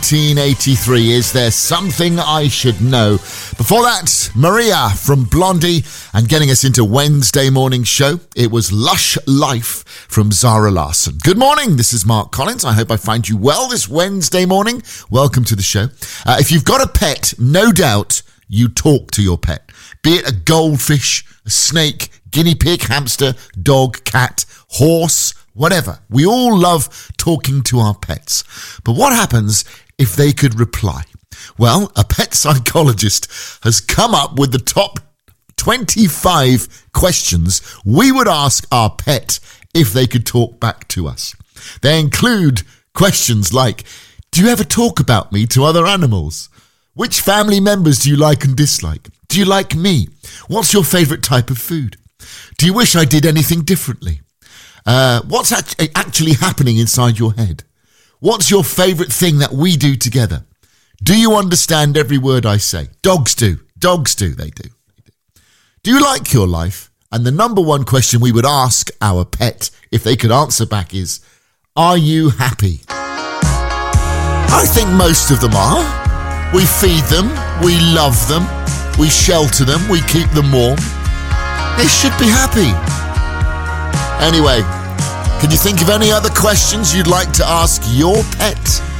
1983. Is there something I should know? Before that, Maria from Blondie, and getting us into Wednesday morning show, it was Lush Life from Zara Larsson. Good morning, this is Mark Collins. I hope I find you well this Wednesday morning. Welcome to the show. If you've got a pet, no doubt you talk to your pet. Be it a goldfish, a snake, guinea pig, hamster, dog, cat, horse, whatever. We all love talking to our pets. But what happens if they could reply? Well, a pet psychologist has come up with the top 25 questions we would ask our pet if they could talk back to us. They include questions like, do you ever talk about me to other animals? Which family members do you like and dislike? Do you like me? What's your favourite type of food? Do you wish I did anything differently? What's actually happening inside your head? What's your favourite thing that we do together? Do you understand every word I say? Dogs do. They do. Do you like your life? And the number one question we would ask our pet if they could answer back is, are you happy? I think most of them are. We feed them, we love them, we shelter them, we keep them warm. They should be happy. Anyway, can you think of any other questions you'd like to ask your pet?